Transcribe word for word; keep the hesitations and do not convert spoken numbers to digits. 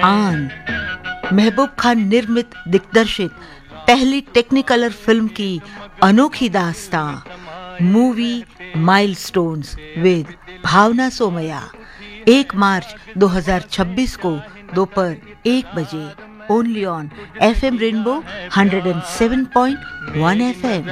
आन, महबूब खान निर्मित दिग्दर्शित पहली टेक्निकलर फिल्म की अनोखी दास्तां मूवी माइलस्टोन्स विद भावना सोमया एक मार्च दो हज़ार छब्बीस को दोपहर एक बजे only on F M rainbow one oh seven point one F M.